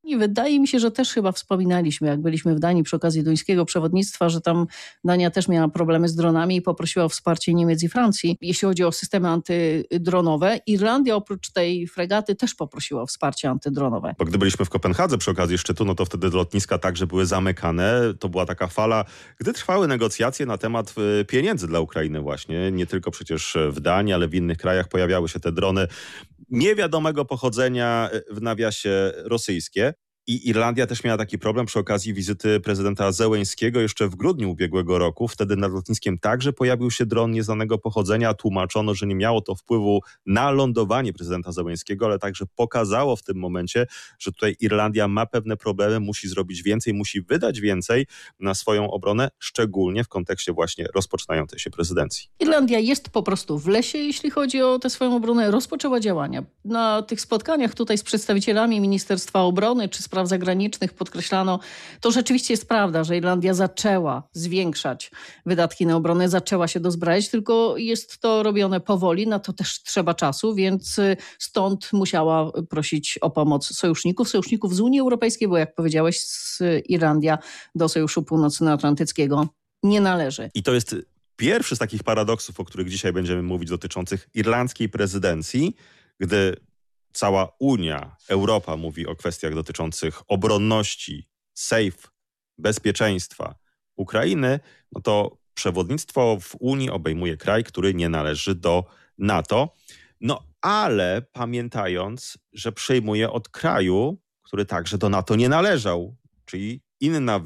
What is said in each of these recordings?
I wydaje mi się, że też chyba wspominaliśmy, jak byliśmy w Danii przy okazji duńskiego przewodnictwa, że tam Dania też miała problemy z dronami i poprosiła o wsparcie Niemiec i Francji, jeśli chodzi o systemy antydronowe. Irlandia oprócz tej fregaty też poprosiła o wsparcie antydronowe. Bo gdy byliśmy w Kopenhadze przy okazji szczytu, no to wtedy lotniska także były zamykane. To była taka fala, gdy trwały negocjacje na temat pieniędzy dla Ukrainy właśnie. Nie tylko przecież w Danii, ale w innych krajach pojawiały się te drony niewiadomego pochodzenia, w nawiasie rosyjskie. I Irlandia też miała taki problem przy okazji wizyty prezydenta Zełeńskiego jeszcze w grudniu ubiegłego roku. Wtedy nad lotniskiem także pojawił się dron nieznanego pochodzenia. Tłumaczono, że nie miało to wpływu na lądowanie prezydenta Zełeńskiego, ale także pokazało w tym momencie, że tutaj Irlandia ma pewne problemy, musi zrobić więcej, musi wydać więcej na swoją obronę, szczególnie w kontekście właśnie rozpoczynającej się prezydencji. Irlandia jest po prostu w lesie, jeśli chodzi o tę swoją obronę. Rozpoczęła działania. Na tych spotkaniach tutaj z przedstawicielami Ministerstwa Obrony czy Spraw Zagranicznych podkreślano, to rzeczywiście jest prawda, że Irlandia zaczęła zwiększać wydatki na obronę, zaczęła się dozbrajać, tylko jest to robione powoli, na to też trzeba czasu, więc stąd musiała prosić o pomoc sojuszników z Unii Europejskiej, bo jak powiedziałeś, Irlandia do Sojuszu Północnoatlantyckiego nie należy. I to jest pierwszy z takich paradoksów, o których dzisiaj będziemy mówić, dotyczących irlandzkiej prezydencji, gdy cała Unia, Europa mówi o kwestiach dotyczących obronności, safe, bezpieczeństwa Ukrainy, no to przewodnictwo w Unii obejmuje kraj, który nie należy do NATO. No ale pamiętając, że przejmuje od kraju, który także do NATO nie należał, czyli inna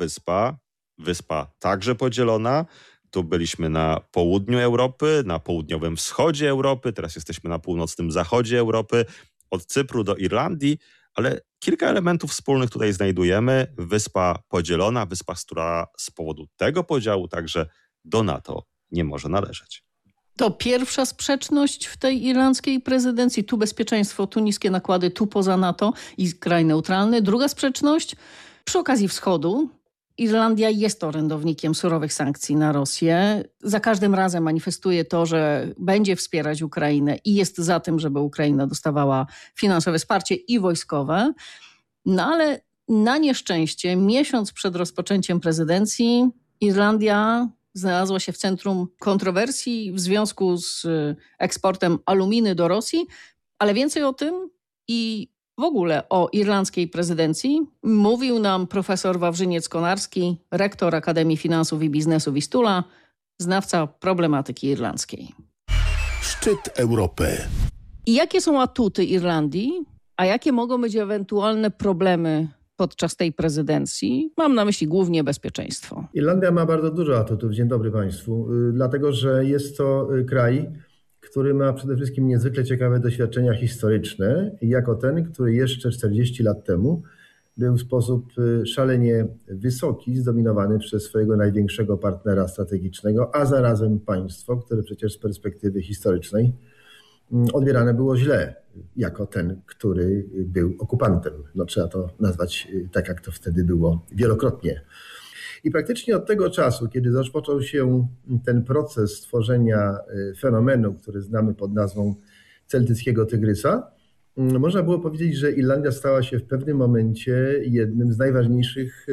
wyspa także podzielona. Tu byliśmy na południu Europy, na południowym wschodzie Europy, teraz jesteśmy na północnym zachodzie Europy, od Cypru do Irlandii, ale kilka elementów wspólnych tutaj znajdujemy. Wyspa podzielona, wyspa, która z powodu tego podziału także do NATO nie może należeć. To pierwsza sprzeczność w tej irlandzkiej prezydencji. Tu bezpieczeństwo, tu niskie nakłady, tu poza NATO i kraj neutralny. Druga sprzeczność przy okazji wschodu. Irlandia jest orędownikiem surowych sankcji na Rosję. Za każdym razem manifestuje to, że będzie wspierać Ukrainę i jest za tym, żeby Ukraina dostawała finansowe wsparcie i wojskowe. No ale na nieszczęście miesiąc przed rozpoczęciem prezydencji Irlandia znalazła się w centrum kontrowersji w związku z eksportem aluminy do Rosji, ale więcej o tym i w ogóle o irlandzkiej prezydencji mówił nam profesor Wawrzyniec-Konarski, rektor Akademii Finansów i Biznesu Wistula, znawca problematyki irlandzkiej. Szczyt Europy. I jakie są atuty Irlandii, a jakie mogą być ewentualne problemy podczas tej prezydencji? Mam na myśli głównie bezpieczeństwo. Irlandia ma bardzo dużo atutów. Dzień dobry Państwu. Dlatego, że jest to kraj, który ma przede wszystkim niezwykle ciekawe doświadczenia historyczne, jako ten, który jeszcze 40 lat temu był w sposób szalenie wysoki, zdominowany przez swojego największego partnera strategicznego, a zarazem państwo, które przecież z perspektywy historycznej odbierane było źle, jako ten, który był okupantem. No, trzeba to nazwać tak, jak to wtedy było wielokrotnie. I praktycznie od tego czasu, kiedy rozpoczął się ten proces tworzenia fenomenu, który znamy pod nazwą celtyckiego tygrysa, można było powiedzieć, że Irlandia stała się w pewnym momencie jednym z najważniejszych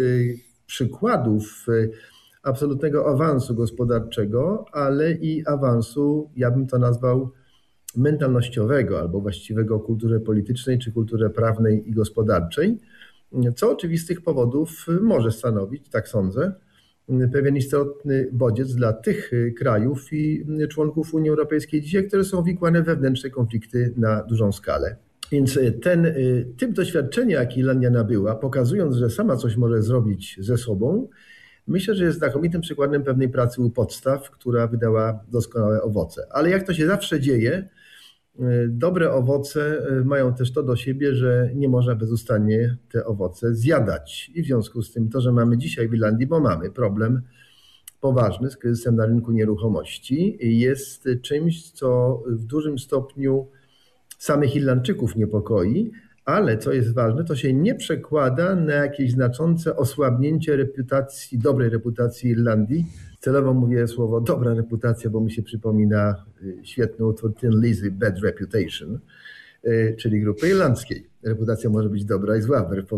przykładów absolutnego awansu gospodarczego, ale i awansu, ja bym to nazwał, mentalnościowego, albo właściwego w kulturze politycznej, czy kulturze prawnej i gospodarczej, co oczywistych powodów może stanowić, tak sądzę, pewien istotny bodziec dla tych krajów i członków Unii Europejskiej dzisiaj, które są wikłane w wewnętrzne konflikty na dużą skalę. Więc ten typ doświadczenia, jaki Irlandia nabyła, pokazując, że sama coś może zrobić ze sobą, myślę, że jest znakomitym przykładem pewnej pracy u podstaw, która wydała doskonałe owoce. Ale jak to się zawsze dzieje, dobre owoce mają też to do siebie, że nie można bezustannie te owoce zjadać. I w związku z tym to, że mamy dzisiaj w Irlandii, bo mamy problem poważny z kryzysem na rynku nieruchomości, jest czymś, co w dużym stopniu samych Irlandczyków niepokoi, ale co jest ważne, to się nie przekłada na jakieś znaczące osłabnięcie reputacji, dobrej reputacji Irlandii. Celowo mówię słowo dobra reputacja, bo mi się przypomina świetny utwór Thin Lizzy, Bad Reputation, czyli grupy irlandzkiej. Reputacja może być dobra i zła, wbrew